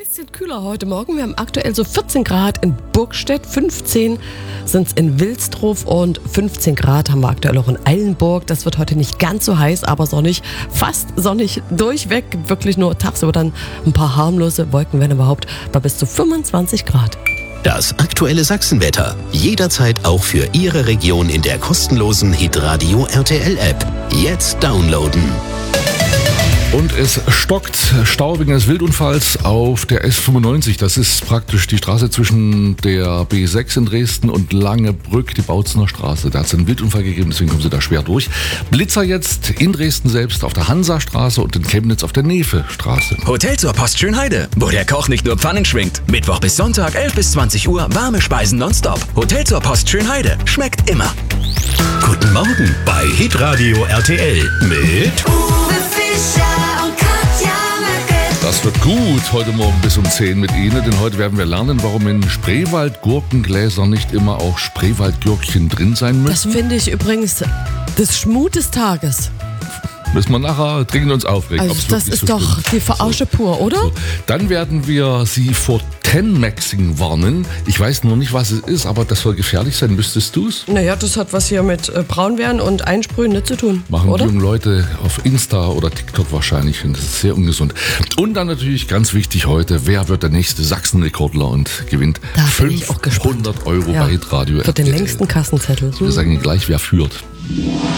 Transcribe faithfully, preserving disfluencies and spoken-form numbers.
Bisschen kühler heute Morgen. Wir haben aktuell so vierzehn Grad in Burgstedt, fünfzehn sind es in Wilsdruff und fünfzehn Grad haben wir aktuell auch in Eilenburg. Das wird heute nicht ganz so heiß, aber sonnig, fast sonnig durchweg. Wirklich nur tagsüber dann ein paar harmlose Wolken, wenn überhaupt, bei bis zu fünfundzwanzig Grad. Das aktuelle Sachsenwetter. Jederzeit auch für Ihre Region in der kostenlosen Hitradio R T L App. Jetzt downloaden. Und es stockt Stau wegen eines Wildunfalls auf der S fünfundneunzig. Das ist praktisch die Straße zwischen der B sechs in Dresden und Langebrück, die Bautzener Straße. Da hat es einen Wildunfall gegeben, deswegen kommen sie da schwer durch. Blitzer jetzt in Dresden selbst auf der Hansastraße und in Chemnitz auf der Nefe-Straße. Hotel zur Post Schönheide, wo der Koch nicht nur Pfannen schwingt. Mittwoch bis Sonntag, elf bis zwanzig Uhr, warme Speisen nonstop. Hotel zur Post Schönheide, schmeckt immer. Guten Morgen bei Hitradio R T L mit Uwe Fischer und Katja Merkel. Das wird gut heute Morgen bis um zehn mit Ihnen, denn heute werden wir lernen, warum in Spreewald-Gurkengläsern nicht immer auch Spreewald-Gürkchen drin sein Das müssen. finde ich übrigens das Schmut des Tages. Müssen wir nachher dringend uns aufregen. Also ob's das wirklich ist so doch stimmt. die Verarsche pur, oder? So. Dann werden wir Sie vor Ten-Maxing warnen. Ich weiß nur nicht, was es ist, aber das soll gefährlich sein. Müsstest du es? Naja, das hat was hier mit äh, Braunwerden und Einsprühen nicht zu tun, Machen oder? die jungen Leute auf Insta oder TikTok wahrscheinlich. Und das ist sehr ungesund. Und dann natürlich ganz wichtig heute, wer wird der nächste Sachsen-Rekordler und gewinnt Da bin ich auch gespannt. fünfhundert Euro Ja, bei Hitradio. Für den R T L. längsten Kassenzettel. Wir sagen Ihnen gleich, wer führt.